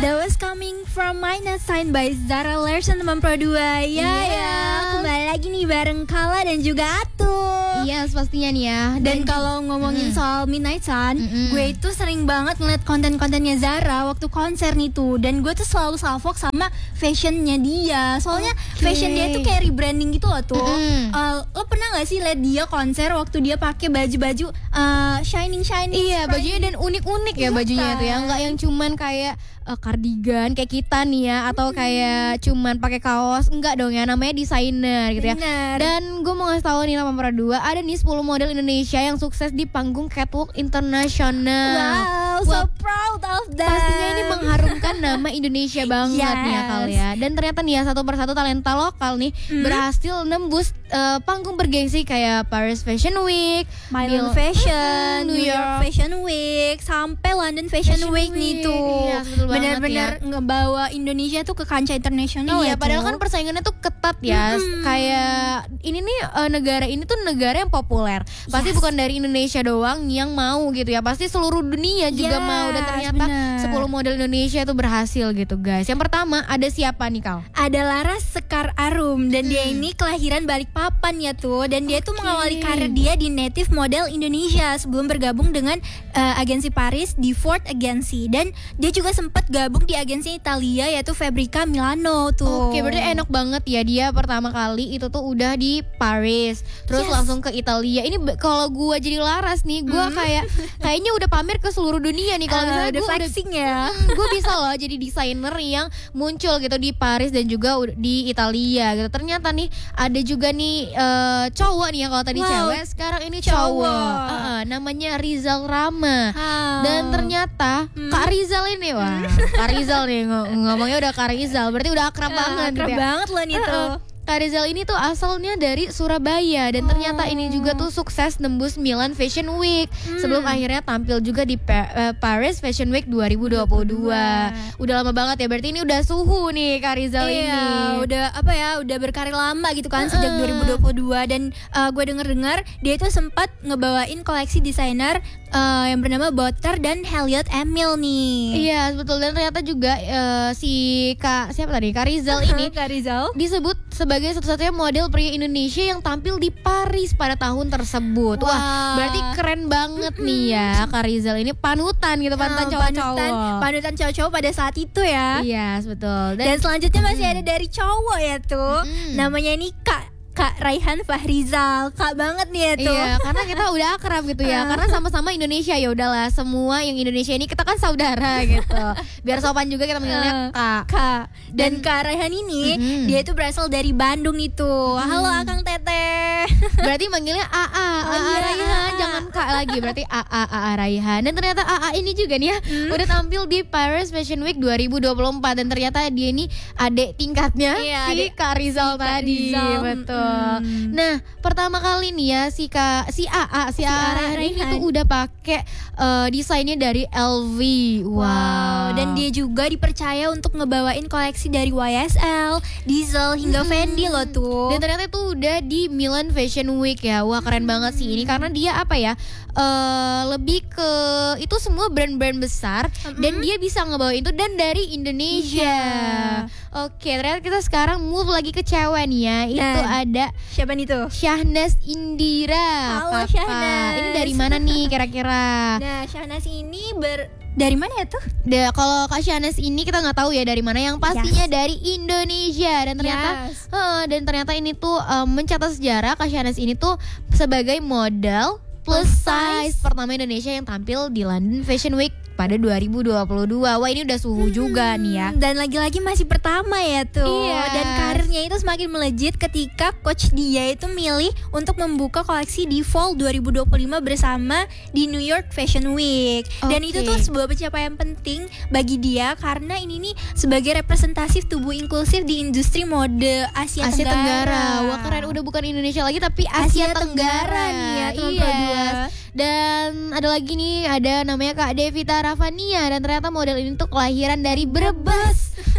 That was coming from Minus Sign by Zara Larsson teman Pro 2. Kembali lagi nih bareng Kala dan juga Atu. Yes, pastinya nih ya. Dan kalau ngomongin soal Midnight Sun, gue itu sering banget ngeliat konten-kontennya Zara waktu konser nih tuh. Dan gue tuh selalu salfok sama fashionnya dia. Soalnya fashion dia tuh kayak rebranding gitu loh tuh. Lo pernah gak sih liat dia konser waktu dia pakai baju-baju shining? Iya, bajunya dan unik-unik ya bajunya tuh ya. Nggak yang cuman kayak kardigan kayak kita nih ya, atau kayak cuman pakai kaos. Enggak dong ya, namanya desainer gitu ya. Dan gue mau ngasih tahu nih sama Pro 2, ada nih 10 model Indonesia yang sukses di panggung catwalk internasional. Wow, so proud of that. Pastinya ini mengharumkan nama Indonesia banget nih ya kali ya. Dan ternyata nih ya, satu persatu talenta lokal nih berhasil nembus panggung bergengsi kayak Paris Fashion Week, Milan Fashion, New York Fashion Week, sampai London Fashion Week nih tuh. Iya, benar-benar ngebawa Indonesia tuh ke kancah internasional. Iya, padahal kan persaingannya tuh ketat ya. Kayak ini nih negara ini tuh negara yang populer. Pasti bukan dari Indonesia doang yang mau gitu ya. Pasti seluruh dunia juga mau. Dan ternyata 10 model Indonesia tuh berhasil gitu guys. Yang pertama ada siapa nih Kal? Ada Laras Sekar Arum. Dan dia ini kelahiran Balikpapan ya tuh. Dan dia tuh mengawali karir dia di Native Model Indonesia sebelum bergabung dengan agensi Paris di Ford Agency. Dan dia juga sempat gabung di agensi Italia yaitu Fabrica Milano tuh. Oke, berarti enak banget ya, dia pertama kali itu tuh udah di Paris, terus langsung ke Italia. Ini kalau gue jadi Laras nih, gue kayaknya udah pamer ke seluruh dunia nih. Kalau misalnya gue flexing ya, gue bisa loh jadi desainer yang muncul gitu di Paris dan juga di Italia gitu. Ternyata nih ada juga nih cowok nih, yang kalau tadi cewek, sekarang ini cowok. Namanya Rizal Rama. Dan ternyata Kak Rizal ini Kak Rizal nih ngomongnya udah Kak Rizal, berarti udah akrab banget. Akrab banget loh nih tuh. Kak Rizal ini tuh asalnya dari Surabaya. Dan ternyata ini juga tuh sukses nembus Milan Fashion Week sebelum akhirnya tampil juga di Paris Fashion Week 2022. Udah lama banget ya, berarti ini udah suhu nih Kak Rizal ini. Udah berkarir lama gitu kan, sejak 2022. Dan gue denger dia itu sempat ngebawain koleksi desainer yang bernama Botter dan Elliot Emil nih. Iya betul. Dan ternyata juga si Kak Rizal ini Kak Rizal disebut sebagai satu-satunya model pria Indonesia yang tampil di Paris pada tahun tersebut. Wah, berarti keren banget nih ya Kak Rizal ini, panutan gitu, panutan cowok-cowok pada saat itu ya. Iya betul. Dan selanjutnya masih ada dari cowok ya tuh, namanya ini Kak Raihan Fahrizal. Kak banget nih ya tuh. Iya, karena kita udah akrab gitu ya. Karena sama-sama Indonesia, ya udahlah, semua yang Indonesia ini kita kan saudara gitu. Biar sopan juga kita manggilnya Kak. Dan Kak Raihan ini dia itu berasal dari Bandung itu. Halo Akang Teteh. Berarti manggilnya AA Raihan, jangan Kak lagi. Berarti AA Raihan. Dan ternyata AA ini juga nih ya udah tampil di Paris Fashion Week 2024. Dan ternyata dia ini adik tingkatnya si Kak Rizal tadi. Betul. Nah, pertama kali nih ya si AA ini tuh udah pakai desainnya dari LV. Wow. Dan dia juga dipercaya untuk ngebawain koleksi dari YSL, Diesel hingga Fendi loh tuh. Dan ternyata itu udah di Milan Fashion Week ya. Wah, keren banget sih ini, karena dia lebih ke itu semua brand-brand besar dan dia bisa ngebawain itu, dan dari Indonesia. Oke, ternyata kita sekarang move lagi ke cewek nih ya. Itu ada siapa nih tuh? Syahnas Indira. Halo Syahnas. Ini dari mana nih kira-kira? Nah, Syahnas ini dari mana ya tuh? Kalau Kak Syahnas ini kita nggak tahu ya dari mana, yang pastinya dari Indonesia. Dan ternyata ini tuh mencatat sejarah. Kak Syahnas ini tuh sebagai model plus size pertama Indonesia yang tampil di London Fashion Week pada 2022. Wah, ini udah suhu juga nih ya. Dan lagi-lagi masih pertama ya tuh. Iya. Dan karirnya itu semakin melejit ketika coach dia itu milih untuk membuka koleksi di Fall 2025 bersama di New York Fashion Week. Dan itu tuh sebuah pencapaian penting bagi dia, karena ini nih sebagai representatif tubuh inklusif di industri mode Asia Tenggara. Wah, keren, udah bukan Indonesia lagi tapi Asia Tenggara nih ya, teman-teman. Dan ada lagi nih, ada namanya Kak Devita Ravania. Dan ternyata model ini tuh kelahiran dari Brebes.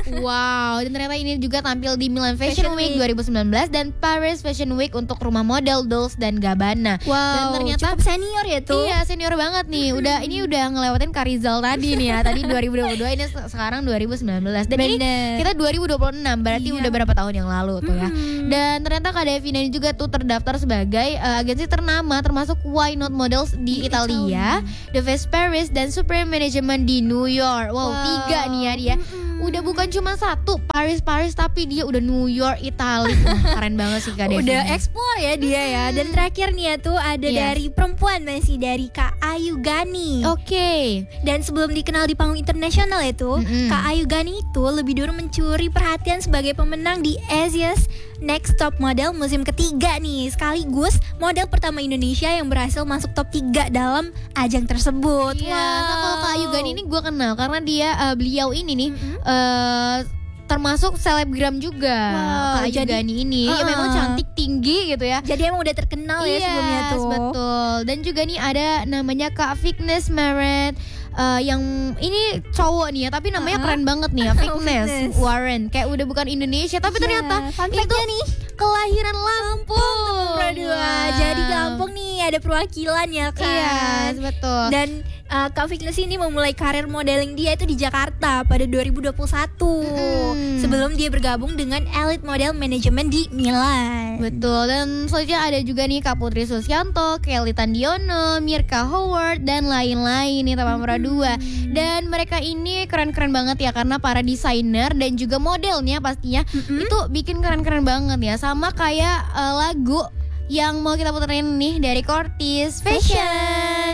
Wow, dan ternyata ini juga tampil di Milan Fashion Week 2019 dan Paris Fashion Week untuk rumah model Dolce dan Gabbana. Wow, dan ternyata cukup senior ya tuh. Iya, senior banget nih. Ini udah ngelewatin Karizal tadi nih ya. Tadi 2022, ini sekarang 2019. Dan ini kita 2026, berarti udah berapa tahun yang lalu tuh ya. Dan ternyata Kak Devina ini juga tuh terdaftar sebagai agensi ternama termasuk Why Not Models di Italia, The Face Paris, dan Supreme Management di New York. Wow, 3 nih ya dia. Udah bukan cuma satu Paris tapi dia udah New York, Italia. Keren banget sih Kak Devina. Udah explore ya dia ya. Dan terakhir nih ya tuh ada dari perempuan, masih dari Kak Ayu Gani. Oke. Dan sebelum dikenal di panggung internasional itu, Kak Ayu Gani itu lebih dulu mencuri perhatian sebagai pemenang di Asia's Next Top Model musim ketiga nih. Sekaligus model pertama Indonesia yang berhasil masuk top 3 dalam ajang tersebut. Iya, nah kalau Kak Ayu Gani ini gue kenal karena dia beliau ini nih termasuk selebgram juga. Kak Ayu Gani ini ya memang cantik, tinggi gitu ya. Jadi emang udah terkenal ya sebelumnya tuh. Betul. Dan juga nih ada namanya Kak Fitness Maret, yang ini cowok nih ya, tapi namanya keren banget nih ya, Fitness Warren. Kayak udah bukan Indonesia, tapi ternyata itu nih kelahiran Lampung. Jadi Lampung nih ada perwakilan ya kan. Iya, betul. Dan Kak Fitness ini memulai karir modeling dia itu di Jakarta pada 2021 sebelum dia bergabung dengan Elite Model Management di Milan. Betul. Dan selanjutnya ada juga nih Kak Putri Susianto, Kelly Tandiono, Mirka Howard, dan lain-lain nih teman-teman dua. Dan mereka ini keren-keren banget ya, karena para desainer dan juga modelnya pastinya itu bikin keren-keren banget ya. Sama kayak lagu yang mau kita puterin nih dari Cortez Fashion.